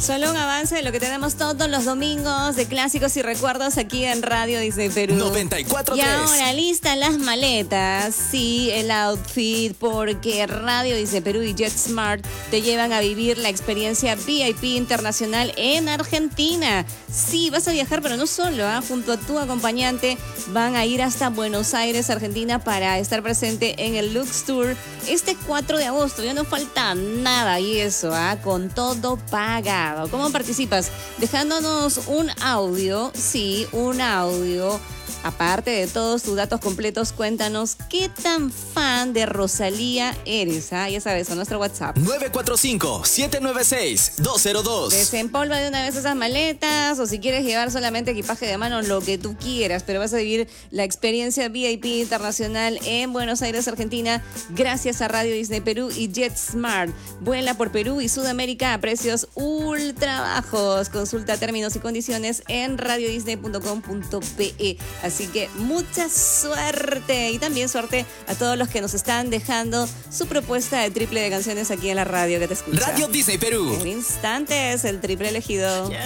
Solo un avance de lo que tenemos todos los domingos de clásicos y recuerdos aquí en Radio Disney Perú. 94.3. Y ahora listan las maletas, sí, el outfit, porque Radio Disney Perú y JetSmart te llevan a vivir la experiencia VIP internacional en Argentina. Sí, vas a viajar, pero no solo, junto a tu acompañante van a ir hasta Buenos Aires, Argentina, para estar presente en el Lux Tour este 4 de agosto. Ya no falta nada y eso, con todo pagado. ¿Cómo participas? Dejándonos un audio, sí, un audio. Aparte de todos tus datos completos, cuéntanos qué tan fan de Rosalía eres. Ya sabes, a nuestro WhatsApp. 945-796-202. Desempolva de una vez esas maletas, o si quieres llevar solamente equipaje de mano, lo que tú quieras, pero vas a vivir la experiencia VIP internacional en Buenos Aires, Argentina, gracias a Radio Disney Perú y JetSmart. Vuela por Perú y Sudamérica a precios ultra bajos. Consulta términos y condiciones en radiodisney.com.pe. Así que mucha suerte, y también suerte a todos los que nos están dejando su propuesta de triple de canciones aquí en la radio que te escucha. Radio Disney Perú. En instantes, el triple elegido.